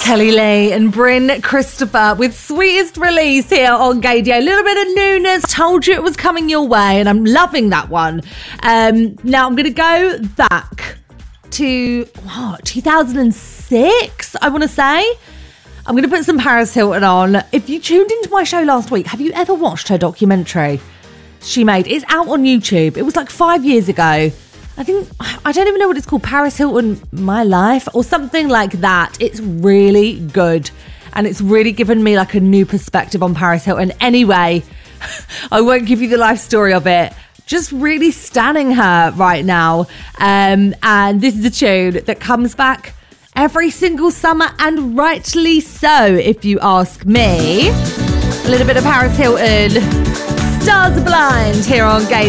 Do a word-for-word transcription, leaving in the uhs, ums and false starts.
Kelly Lee and Bryn Christopher with Sweetest Release here on Gaydio. A little bit of newness. Told you it was coming your way, and I'm loving that one. Um, now I'm going to go back to what, two thousand six, I want to say. I'm going to put some Paris Hilton on. If you tuned into my show last week, have you ever watched her documentary she made? It's out on YouTube. It was like five years ago. I think, I don't even know what it's called, Paris Hilton, My Life, or something like that. It's really good. And it's really given me like a new perspective on Paris Hilton. Anyway, I won't give you the life story of it. Just really stunning her right now. Um, and this is a tune that comes back every single summer, and rightly so, if you ask me. A little bit of Paris Hilton. Stars are blind here on Gay.